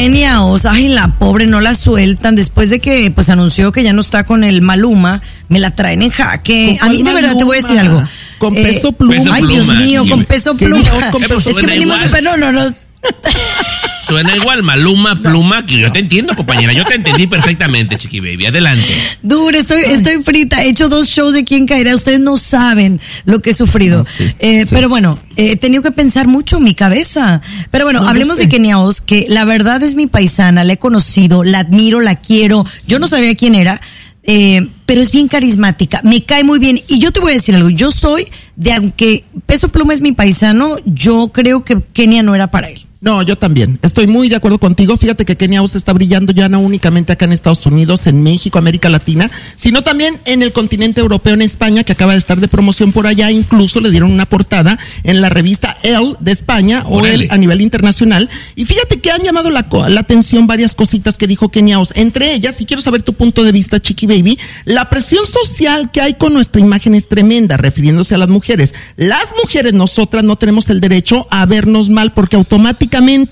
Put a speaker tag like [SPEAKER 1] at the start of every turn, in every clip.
[SPEAKER 1] Kenia Oz, ay, la pobre, no la sueltan después de que pues anunció que ya no está con el Maluma, me la traen en jaque. A mí de verdad te voy a decir algo.
[SPEAKER 2] Con Peso Pluma.
[SPEAKER 1] Ay, Dios mío, con Peso Pluma.
[SPEAKER 2] Es
[SPEAKER 1] que venimos de... No.
[SPEAKER 3] Suena igual, Maluma, Pluma, que yo te entiendo, compañera, yo te entendí perfectamente, Chiqui Baby, adelante.
[SPEAKER 1] Dure, estoy frita, he hecho 2 shows de Quién Caerá, ustedes no saben lo que he sufrido. Sí. Pero bueno, he tenido que pensar mucho en mi cabeza. Pero bueno, hablemos de Kenia Oz, que la verdad es mi paisana, la he conocido, la admiro, la quiero, yo no sabía quién era. Pero es bien carismática, me cae muy bien. Y yo te voy a decir algo, yo soy de, aunque Peso Pluma es mi paisano, yo creo que Kenia no era para él.
[SPEAKER 2] No, yo también. Estoy muy de acuerdo contigo. Fíjate que Kenia Oz está brillando ya no únicamente acá en Estados Unidos, en México, América Latina, sino también en el continente europeo, en España, que acaba de estar de promoción por allá. Incluso le dieron una portada en la revista Elle de España, o Elle a nivel internacional. Y fíjate que han llamado la atención varias cositas que dijo Kenia Oz. Entre ellas, y quiero saber tu punto de vista, Chiqui Baby, la presión social que hay con nuestra imagen es tremenda, refiriéndose a las mujeres. Las mujeres, nosotras, no tenemos el derecho a vernos mal porque automáticamente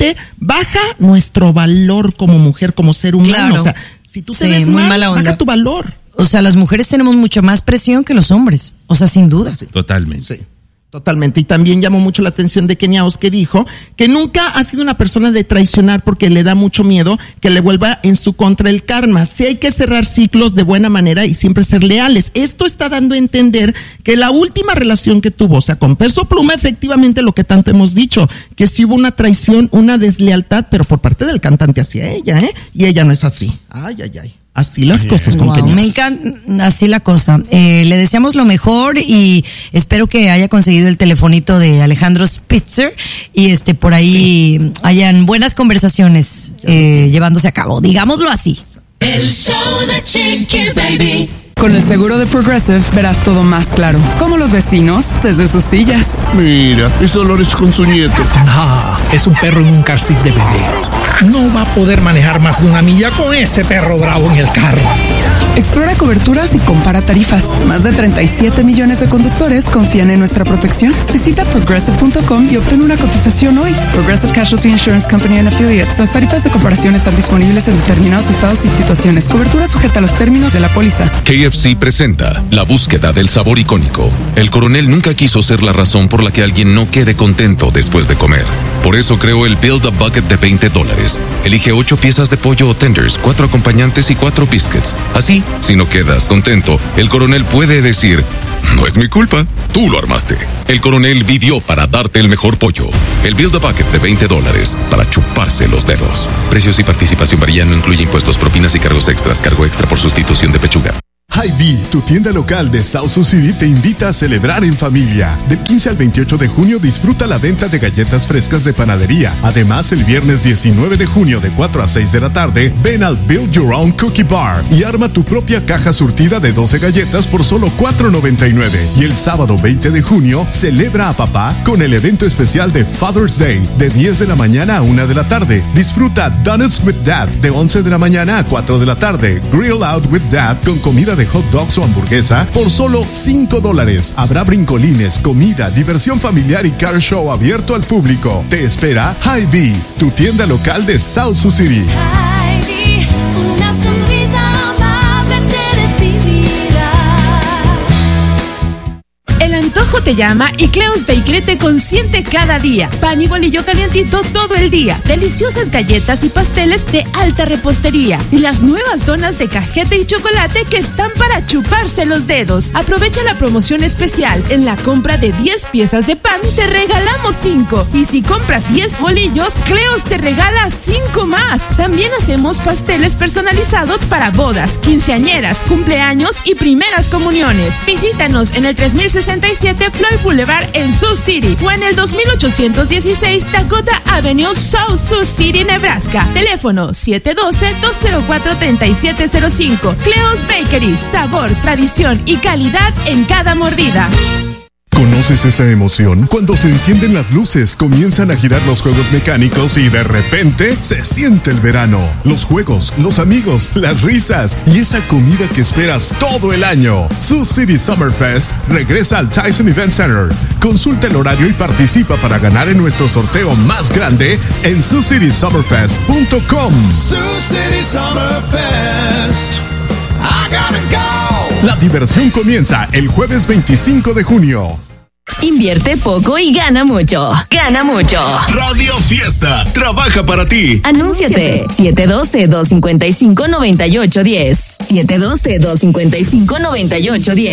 [SPEAKER 2] baja nuestro valor como mujer, como ser humano.
[SPEAKER 1] Claro.
[SPEAKER 2] O sea, si tú te ves mal, baja tu valor.
[SPEAKER 1] O sea, las mujeres tenemos mucho más presión que los hombres. O sea, sin duda.
[SPEAKER 2] Sí.
[SPEAKER 3] Totalmente.
[SPEAKER 2] Sí. Totalmente. Y también llamó mucho la atención de Kenia Oz, que dijo que nunca ha sido una persona de traicionar porque le da mucho miedo que le vuelva en su contra el karma. Sí hay que cerrar ciclos de buena manera y siempre ser leales. Esto está dando a entender que la última relación que tuvo, o sea, con Peso Pluma, efectivamente lo que tanto hemos dicho, que sí hubo una traición, una deslealtad, pero por parte del cantante hacia ella, y ella no es así. Ay. Así las cosas con Kenia Oz.
[SPEAKER 1] Me encanta así la cosa. Le deseamos lo mejor y espero que haya conseguido el telefonito de Alejandro Spitzer y por ahí hayan buenas conversaciones llevándose a cabo, digámoslo así.
[SPEAKER 4] El show de Chiqui Baby.
[SPEAKER 5] Con el seguro de Progressive verás todo más claro, como los vecinos desde sus sillas.
[SPEAKER 6] Mira, es Dolores con su nieto.
[SPEAKER 7] Ah, es un perro en un car seat de bebé. No va a poder manejar más de 1 milla con ese perro bravo en el carro.
[SPEAKER 5] Explora coberturas y compara tarifas. Más de 37 millones de conductores confían en nuestra protección. Visita Progressive.com y obtén una cotización hoy. Progressive Casualty Insurance Company and Affiliates. Las tarifas de comparación están disponibles en determinados estados y situaciones. Cobertura sujeta a los términos de la póliza.
[SPEAKER 8] KFC presenta la búsqueda del sabor icónico. El coronel nunca quiso ser la razón por la que alguien no quede contento después de comer. Por eso creó el Build a Bucket de $20. Elige 8 piezas de pollo o tenders, 4 acompañantes y 4 biscuits. Así, si no quedas contento, el coronel puede decir: no es mi culpa, tú lo armaste. El coronel vivió para darte el mejor pollo. El Build a Bucket de $20 para chuparse los dedos. Precios y participación varían, no incluye impuestos, propinas y cargos extras. Cargo extra por sustitución de pechuga.
[SPEAKER 9] Hy-Vee, tu tienda local de South Sioux City, te invita a celebrar en familia. Del 15 al 28 de junio disfruta la venta de galletas frescas de panadería. Además, el viernes 19 de junio de 4 a 6 de la tarde, ven al Build Your Own Cookie Bar y arma tu propia caja surtida de 12 galletas por solo $4.99. Y el sábado 20 de junio, celebra a papá con el evento especial de Father's Day de 10 de la mañana a 1 de la tarde. Disfruta Donuts with Dad de 11 de la mañana a 4 de la tarde. Grill Out with Dad con comida de hot dogs o hamburguesa por solo $5. Habrá brincolines, comida, diversión familiar y car show abierto al público. Te espera Hy-Vee, tu tienda local de South Sioux City.
[SPEAKER 4] Hy-Vee, una sonrisa amablemente recibida.
[SPEAKER 10] El antojo te llama y Cleo's Bakery te consiente cada día. Pan y bolillo calientito todo el día. Deliciosas galletas y pasteles de alta repostería. Y las nuevas donas de cajeta y chocolate que están para chuparse los dedos. Aprovecha la promoción especial. En la compra de 10 piezas de pan te regalamos 5. Y si compras 10 bolillos, Cleo's te regala 5 más. También hacemos pasteles personalizados para bodas, quinceañeras, cumpleaños y primeras comuniones. Visítanos en el 3067 Floyd Boulevard en Sioux City o en el 2816 Dakota Avenue, South Sioux City, Nebraska. Teléfono 712-204-3705. Cleo's Bakery, sabor, tradición y calidad en cada mordida.
[SPEAKER 9] Con ¿Conoces esa emoción? Cuando se encienden las luces, comienzan a girar los juegos mecánicos y de repente se siente el verano. Los juegos, los amigos, las risas y esa comida que esperas todo el año. Sioux City Summer Fest regresa al Tyson Event Center. Consulta el horario y participa para ganar en nuestro sorteo más grande en SiouxCitySummerFest.com.
[SPEAKER 11] Sioux City Summer Fest. I gotta go.
[SPEAKER 9] La diversión comienza el jueves 25 de junio.
[SPEAKER 12] Invierte poco y gana mucho. Gana mucho.
[SPEAKER 13] Radio Fiesta trabaja para ti.
[SPEAKER 12] Anúnciate. 712-255-9810. 712-255-9810.